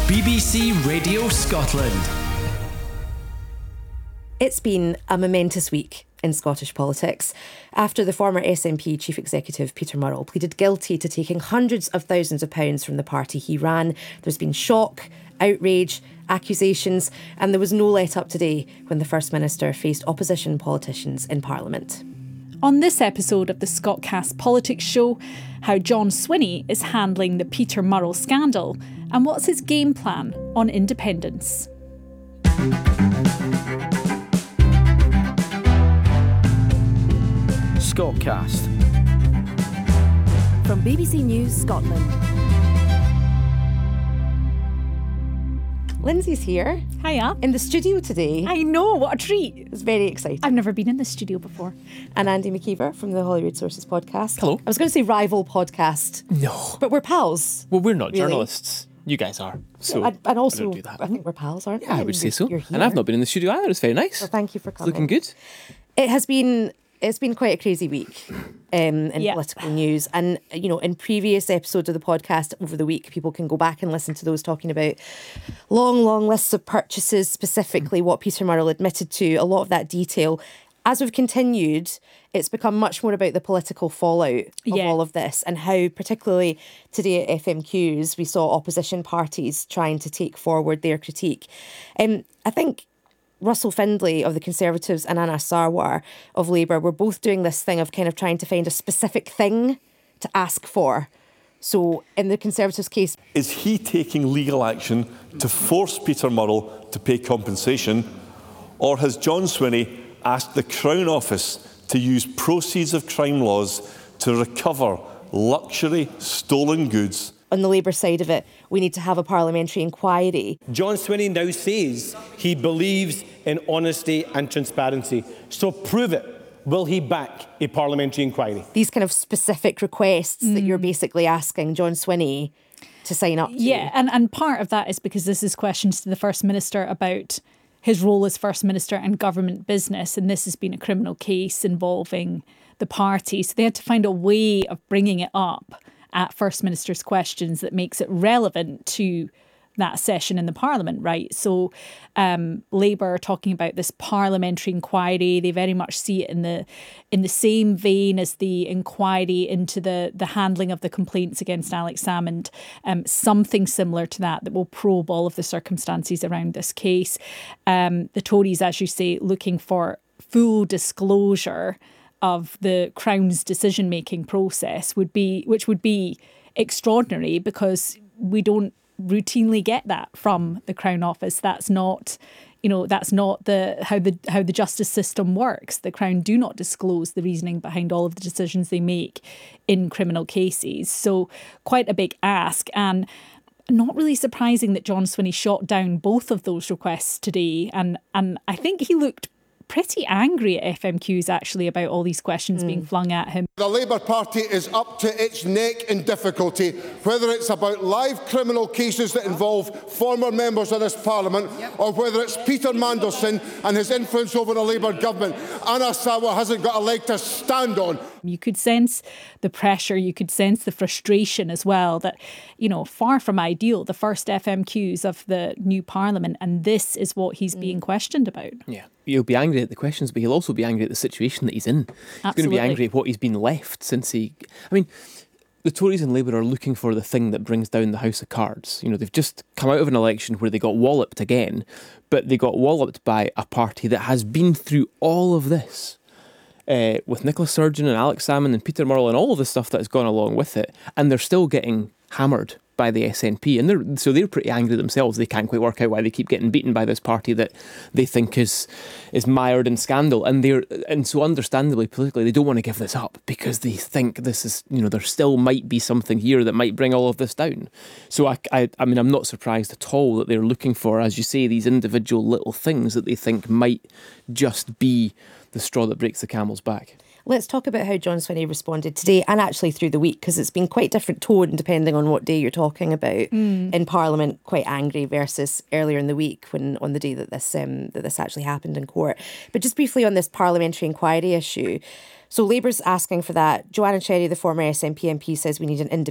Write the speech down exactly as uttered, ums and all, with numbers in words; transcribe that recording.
B B C Radio Scotland. It's been a momentous week in Scottish politics after the former S N P Chief Executive Peter Murrell pleaded guilty to taking hundreds of thousands of pounds from the party he ran. There's been shock, outrage, accusations, and there was no let up today when the First Minister faced opposition politicians in Parliament. On this episode of the Scotcast Politics Show, how John Swinney is handling the Peter Murrell scandal and what's his game plan on independence. Scotcast. From B B C News Scotland. Lindsay's here. Hiya. In the studio today. I know, what a treat. It's very exciting. I've never been in the studio before. And Andy McKeever from the Hollywood Sources podcast. Hello. I was going to say rival podcast. No. But we're pals. Well, we're not Really? journalists. You guys are. So and, and also, I don't do that. I think we're pals, aren't Yeah, we? I would say so. You're here. And I've not been in the studio either. It's very nice. Well, thank you for It's coming. looking good. It has been... It's been quite a crazy week um, in Yeah. political news. And, you know, in previous episodes of the podcast over the week, people can go back and listen to those talking about long, long lists of purchases, specifically what Peter Murrell admitted to, a lot of that detail. As we've continued, it's become much more about the political fallout of Yeah. all of this and how, particularly today at F M Qs, we saw opposition parties trying to take forward their critique. Um, I think Russell Findlay of the Conservatives and Anas Sarwar of Labour were both doing this thing of kind of trying to find a specific thing to ask for. So in the Conservatives' case... Is he taking legal action to force Peter Murrell to pay compensation, or has John Swinney asked the Crown Office to use proceeds of crime laws to recover luxury stolen goods? On the Labour side of it, we need to have a parliamentary inquiry. John Swinney now says he believes in honesty and transparency. So prove it. Will he back a parliamentary inquiry? These kind of specific requests mm. that you're basically asking John Swinney to sign up to. Yeah, and, and part of that is because this is questions to the First Minister about his role as First Minister and government business, and this has been a criminal case involving the party. So they had to find a way of bringing it up at First Minister's questions that makes it relevant to that session in the Parliament, right? So um, Labour are talking about this parliamentary inquiry. They very much see it in the in the same vein as the inquiry into the, the handling of the complaints against Alex Salmond, um, something similar to that that will probe all of the circumstances around this case. Um, the Tories, as you say, looking for full disclosure of the Crown's decision-making process would be, which would be extraordinary because we don't routinely get that from the Crown Office. That's not, you know, that's not the how the how the justice system works. The Crown do not disclose the reasoning behind all of the decisions they make in criminal cases. So quite a big ask, and not really surprising that John Swinney shot down both of those requests today. And and I think he looked pretty angry at F M Qs actually about all these questions mm. being flung at him. The Labour Party is up to its neck in difficulty, whether it's about live criminal cases that involve former members of this Parliament, yep. or whether it's Peter Mandelson and his influence over the Labour government. Anas Sarwar hasn't got a leg to stand on. You could sense the pressure, you could sense the frustration as well that, you know, far from ideal, the first F M Qs of the new Parliament, and this is what he's mm. being questioned about. Yeah, he'll be angry at the questions, but he'll also be angry at the situation that he's in. He's Absolutely. going to be angry at what he's been left since he... I mean, the Tories and Labour are looking for the thing that brings down the House of Cards. You know, they've just come out of an election where they got walloped again, but they got walloped by a party that has been through all of this. Uh, with Nicola Sturgeon and Alex Salmond and Peter Murrell and all of the stuff that's gone along with it, and they're still getting hammered by the S N P, and they're so they're pretty angry themselves. They can't quite work out why they keep getting beaten by this party that they think is is mired in scandal, and they're and so understandably politically they don't want to give this up because they think this is, you know, there still might be something here that might bring all of this down. So I I, I mean I'm not surprised at all that they're looking for, as you say, these individual little things that they think might just be the straw that breaks the camel's back. Let's talk about how John Swinney responded today and actually through the week, because it's been quite different tone depending on what day you're talking about. Mm. In Parliament, quite angry versus earlier in the week when on the day that this um, that this actually happened in court. But just briefly on this parliamentary inquiry issue. So Labour's asking for that. Joanna Cherry, the former S N P M P, says we need an independent